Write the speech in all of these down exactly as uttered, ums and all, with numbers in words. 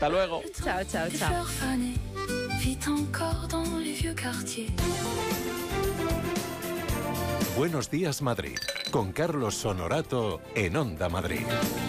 Hasta luego. Chao, chao, chao. Buenos días, Madrid, con Carlos Honorato en Onda Madrid.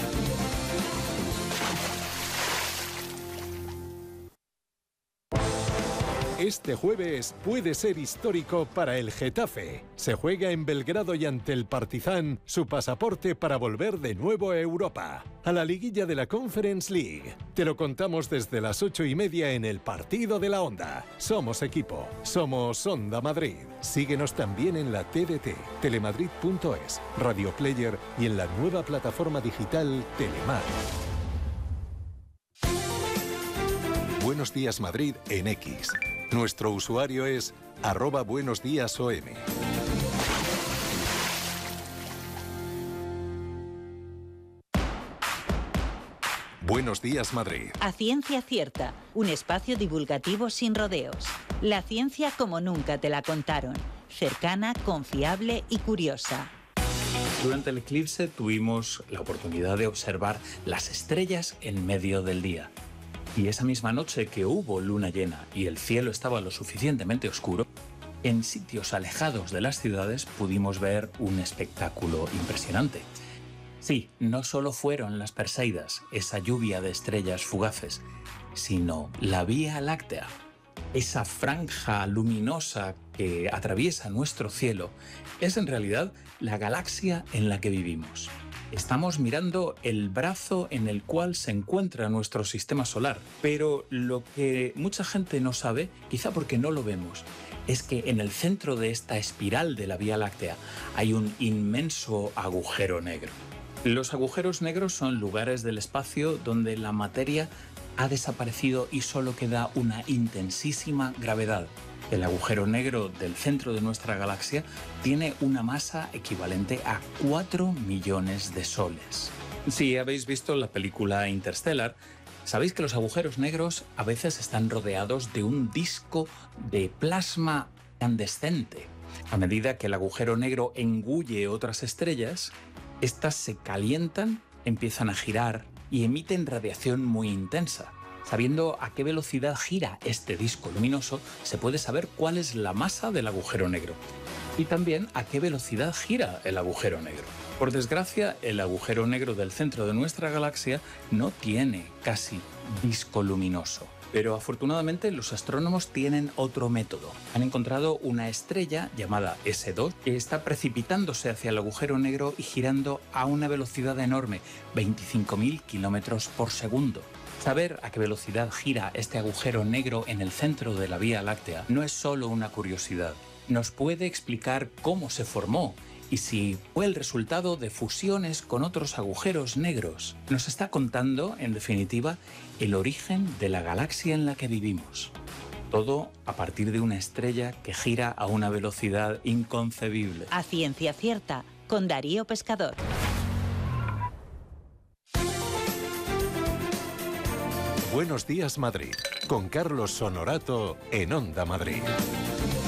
Este jueves puede ser histórico para el Getafe. Se juega en Belgrado y ante el Partizan su pasaporte para volver de nuevo a Europa, a la liguilla de la Conference League. Te lo contamos desde las ocho y media en el Partido de la Onda. Somos equipo, somos Onda Madrid. Síguenos también en la T D T, telemadrid punto es, Radio Player y en la nueva plataforma digital Telemar. Buenos días, Madrid en X. Nuestro usuario es arroba buenos días O M. Buenos días, Madrid. A Ciencia Cierta, un espacio divulgativo sin rodeos. La ciencia como nunca te la contaron. Cercana, confiable y curiosa. Durante el eclipse tuvimos la oportunidad de observar las estrellas en medio del día. Y esa misma noche que hubo luna llena y el cielo estaba lo suficientemente oscuro, en sitios alejados de las ciudades pudimos ver un espectáculo impresionante. Sí, no solo fueron las Perseidas, esa lluvia de estrellas fugaces, sino la Vía Láctea, esa franja luminosa que atraviesa nuestro cielo, es en realidad la galaxia en la que vivimos. Estamos mirando el brazo en el cual se encuentra nuestro sistema solar, pero lo que mucha gente no sabe, quizá porque no lo vemos, es que en el centro de esta espiral de la Vía Láctea hay un inmenso agujero negro. Los agujeros negros son lugares del espacio donde la materia ha desaparecido y solo queda una intensísima gravedad. El agujero negro del centro de nuestra galaxia tiene una masa equivalente a cuatro millones de soles. Si habéis visto la película Interstellar, sabéis que los agujeros negros a veces están rodeados de un disco de plasma incandescente. A medida que el agujero negro engulle otras estrellas, estas se calientan, empiezan a girar y emiten radiación muy intensa. Sabiendo a qué velocidad gira este disco luminoso, se puede saber cuál es la masa del agujero negro y también a qué velocidad gira el agujero negro. Por desgracia, el agujero negro del centro de nuestra galaxia no tiene casi disco luminoso. Pero afortunadamente los astrónomos tienen otro método. Han encontrado una estrella llamada ese dos que está precipitándose hacia el agujero negro y girando a una velocidad enorme, veinticinco mil kilómetros por segundo. Saber a qué velocidad gira este agujero negro en el centro de la Vía Láctea no es solo una curiosidad. Nos puede explicar cómo se formó y si fue el resultado de fusiones con otros agujeros negros. Nos está contando, en definitiva, el origen de la galaxia en la que vivimos. Todo a partir de una estrella que gira a una velocidad inconcebible. A Ciencia Cierta, con Darío Pescador. Buenos días, Madrid, con Carlos Honorato en Onda Madrid.